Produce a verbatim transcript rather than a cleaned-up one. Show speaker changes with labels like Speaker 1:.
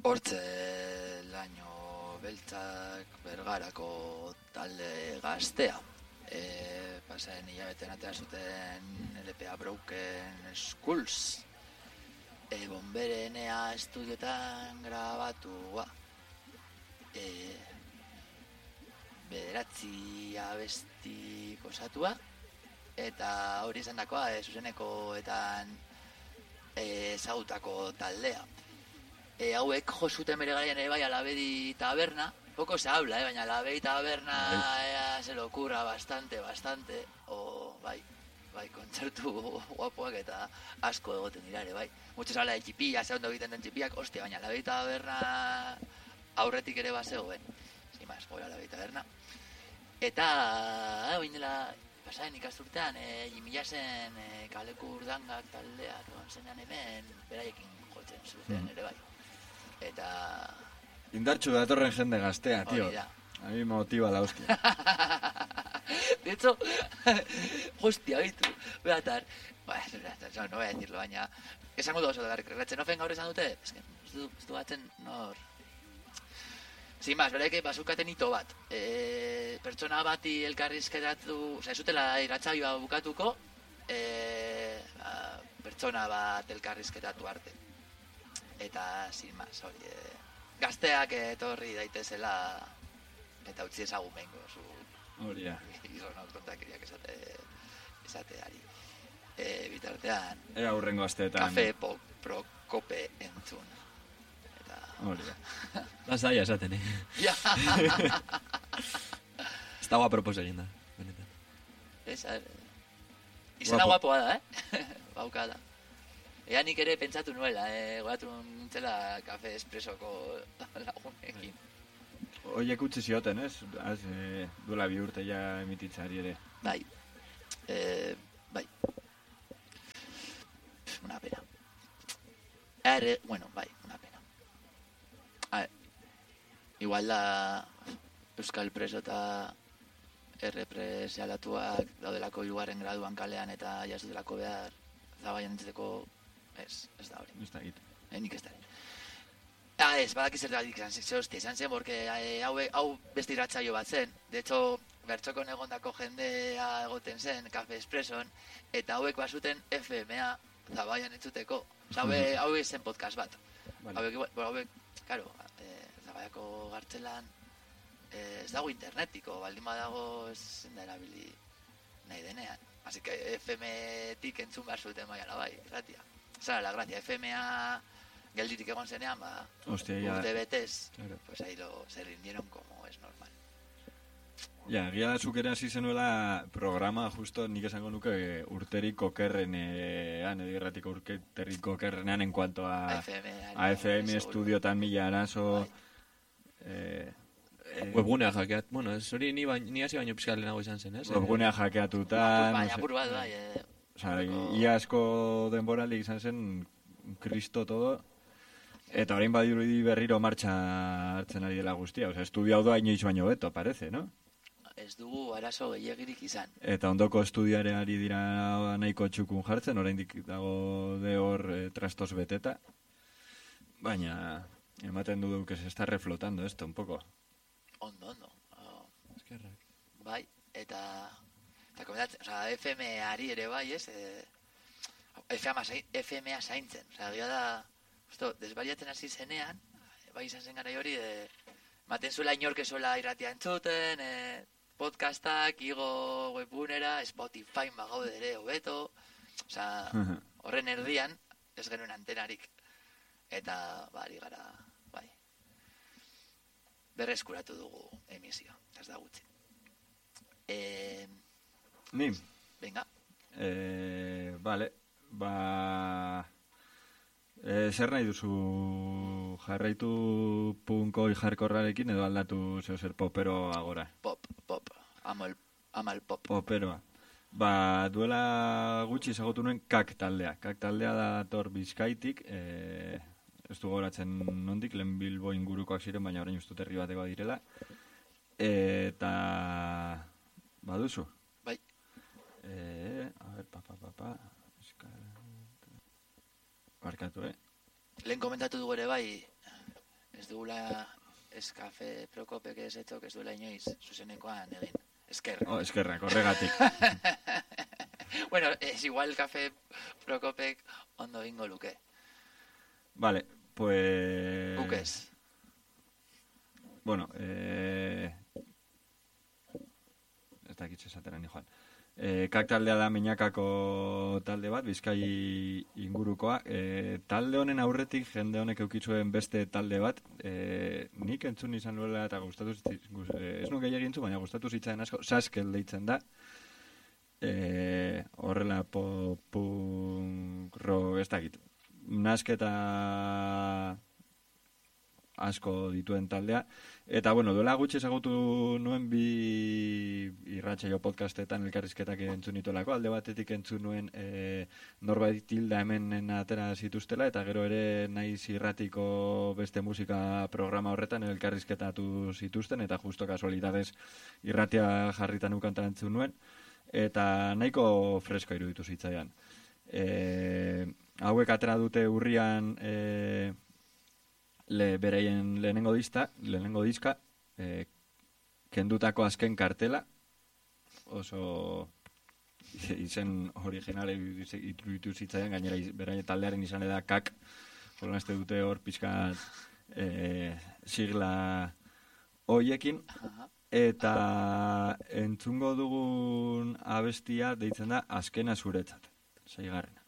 Speaker 1: Hortze laino beltzak Bergarako talde gaztea. E, Pasaen hilabeten atera zuten L P A Broken Skulls. E, Bomberenea estudiotan grabatua. E, bederatzi abesti osatua. Eta hori izan dakoa, e, zuzenekoetan ezagutako taldea. E, hauek jo zuten bere garaian ere bai Alabedi Taberna, poco se habla, eh, baina Alabedi Taberna eh, se lo ocurra bastante, bastante, o bai, bai, kontzertu guapoak eta asko egoten dira ere, bai. Muchos habla de txipia, ze ondo egiten den txipiak, ostia, baina Alabedi Taberna aurretik ere bazegoen, sin más, gora Alabedi Taberna. Eta, oin dela, pasaen ikasturtean, e, jimila zen e, Kaleku Urdangak taldeak egon zenean hemen, beraiekin jotzen zuten ere bai. Eta...
Speaker 2: Indartxu datorren jende gaztea, tío. A mi motiva la hostia.
Speaker 1: De hecho, hostia, oitu, beatar, bueno, no voy a decirlo, baina, esango da oso da, rekratzen ofen gaur esan dute, es que, ez du batzen nor... Sin más, beraike bazukaten hito bat, e, pertsona bati elkarrizketatu, oza, ez zutela iratsaioa bukatuko, e, a, pertsona bat elkarrizketatu arte. Eta, sin más, hori, e, gazteak etorri daitezela, eta utzi ezagun behingo, zu...
Speaker 2: Hori, ja.
Speaker 1: Gizonok tontakeriak esate, esateari. E, bitartean...
Speaker 2: Ega hurrengo asteetan...
Speaker 1: Kafe Prokope entzun.
Speaker 2: Hori, ja.
Speaker 3: Lasaia esaten, eh?
Speaker 1: Ja!
Speaker 3: Ez da guapropos egin da, benetan.
Speaker 1: Esa, izena guapoa da, eh? Bauka da. Ea nik ere pentsatu nuela, eh? Goratu nintzela Kafe Espressoko lagunekin.
Speaker 2: Oiek utzi zioten, ez? Az, eh, duela bi urte ja emititzari ere.
Speaker 1: Bai. Eh, bai. Una pena. Erre, bueno, bai, una pena. A ver, igual da Euskal Preso eta errepresialatuak daudelako hirugarren graduan kalean eta jazutelako behar Zabaian entzuteko ez, ez da hori.
Speaker 2: Ez da egiten.
Speaker 1: Eh, nik ez da. Ah, ez, badaki zergatik izan zen, hostia, izan zen, porque eh, hau, hau beste irratsaio bat zen. De hecho, bertxokon egondako jendea egoten zen, Kafe Espresson, eta hauek bazuten F M A Zabaian entzuteko. Osa, hau zen podcast bat. Vale. Hauek, hauek, claro, eh, Zabaiako gartzelan eh, ez dago internetiko, baldin badago ez da erabili nahi denean. Así que F M-tik entzun behar zuten bai alabai, gratia. Zara, la gracia, F M A gelditik egon zenean, ba,
Speaker 2: Hostia, ya.
Speaker 1: urte betez,
Speaker 2: Claro.
Speaker 1: pues ahí lo, se rindieron como es normal.
Speaker 2: Ja, gira da zuk ere hasi zenuela programa, justo nik esango nuke urterik okerrenean, edo irratiko urterik okerrenean en cuanto a,
Speaker 1: A F M,
Speaker 2: a F M,
Speaker 1: seguro.
Speaker 2: estudiotan mila arazo...
Speaker 1: Bai.
Speaker 2: Eh, eh,
Speaker 3: Webgunea jakeat, bueno, ez hori ni, bain, ni hasi baino pizkal lehenago izan zen, ez?
Speaker 2: webgunea hackeatuta...
Speaker 1: Baina,
Speaker 2: no sé.
Speaker 1: apur bat, bai, eh,
Speaker 2: Osa, ia asko denboraldi izan zen kristo todo, eta orain badirudi berriro martxa hartzen ari dela guztia. Osa, estudio hau doa inoiz baino beto, parece, no?
Speaker 1: ez dugu arazo gehiagirik izan.
Speaker 2: Eta ondoko estudiare ari dira nahiko txukun jartzen, oraindik dago de hor eh, trastos beteta. Baina, ematen du que se está reflotando esto un poco.
Speaker 1: Ondo, ondo. Oh,
Speaker 3: Eskerrak.
Speaker 1: bai, eta... Eta komentatzen, oza, F M A-ari ere bai, ez? E, F M A zaintzen. Oza, gira da, justo, desbariatzen hasi zenean, bai izan zen gara hori, e, maten zuela inork ezola irratia entzuten, e, podcastak, igo webgunera, Spotify magaude ere, hobeto, oza, horren erdian, ez genuen antenarik. Eta, bari gara, bai, berreskuratu dugu emisio, ez da gutxi. Eh...
Speaker 2: Ni?
Speaker 1: Venga.
Speaker 2: Eh, vale, ba... Eh, zer nahi duzu jarraitu punkoi jarkorrarekin edo aldatu zeo zer popero agora?
Speaker 1: Pop, pop, amo el, ama el pop.
Speaker 2: Poperoa. Ba, duela gutxi ezagutu nuen kak taldea. Kak taldea da tor Bizkaitik, eh, ez du goratzen nondik, lehen Bilbo ingurukoak ziren, baina orain ustut herri bateko direla. Eta... baduzu?
Speaker 1: Bai.
Speaker 2: Eh, a ver, pa, pa, pa, pa. Barkatu, eh?
Speaker 1: Lehen komentatu dugu ere bai, ez dugula ez kafe Prokopek ez etzok ez duela inoiz zuzenekoan egin. Eskerrak.
Speaker 2: Oh, eskerrak, horregatik.
Speaker 1: Bueno, es igual kafe Prokopek ondo ingo luke.
Speaker 2: Vale, pues...
Speaker 1: Bukez.
Speaker 2: Bueno, eh... ez dakit esatera ni joan. E, kak taldea da Miñakako talde bat, Bizkai ingurukoa. E, talde honen aurretik jende honek eukitzuen beste talde bat. E, nik entzun izan nuela eta gustatu zitzaidan, e, ez nuke egin zu, baina gustatu zitzaidan asko, Saskel deitzen da. E, horrela pop, punk, rock, ez dakit. Nasketa asko dituen taldea. Eta, bueno, duela gutxi ezagutu nuen bi irratsaio podcastetan elkarrizketak entzun nituelako. Alde batetik entzun nuen e, norbait hilda hemen atera zituztela, eta gero ere naiz irratiko beste musika programa horretan elkarrizketatu zituzten, eta justo kasualidades irratia jarritan ukanta entzun nuen, eta nahiko fresko iruditu zitzaidan. E, hauek atera dute urrian... E, Le, bereien lehenengo dista, lehenengo diska, eh, kendutako azken kartela, oso izen originale iruditu zitzaidan, gainera beraien taldearen izan da kak, jolazte dute hor pizka eh, sigla hoiekin, eta entzungo dugun abestia deitzen da azkena zuretzat, seigarrena.